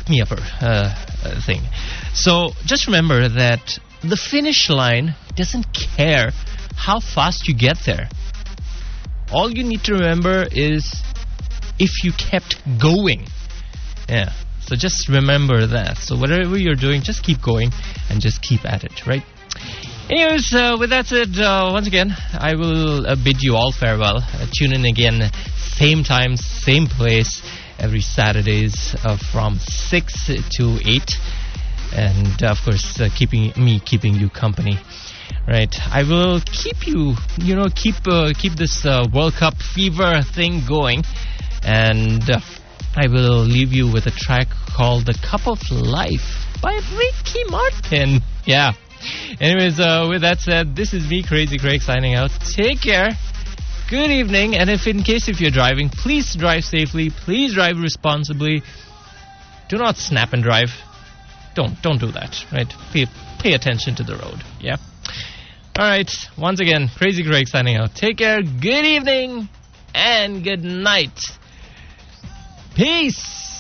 pick-me-upper thing. So just remember that the finish line doesn't care how fast you get there. All you need to remember is if you kept going. Yeah. So just remember that. So whatever you're doing, just keep going and just keep at it, right? Anyways, with that said, once again, I will bid you all farewell. Tune in again, same time, same place, every Saturdays from 6 to 8. And, of course, keeping you company. Right, I will keep you, keep this World Cup fever thing going. And I will leave you with a track called The Cup of Life by Ricky Martin. Yeah. Anyways, with that said, this is me, Crazy Craig, signing out. Take care. Good evening. And if you're driving, please drive safely. Please drive responsibly. Do not snap and drive. Don't do that, right? Pay attention to the road. Yeah. All right. Once again, Crazy Craig signing out. Take care. Good evening and good night. Peace.